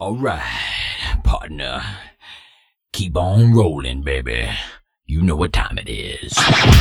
Alright, partner. Keep on rolling, baby. You know what time it is.